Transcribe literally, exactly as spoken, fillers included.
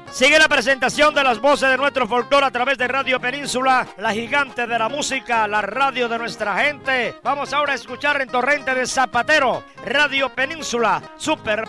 Sigue la presentación de las voces de nuestro folclore a través de Radio Península, la gigante de la música, la radio de nuestra gente. Vamos ahora a escuchar en Torrente de Zapatero, Radio Península, super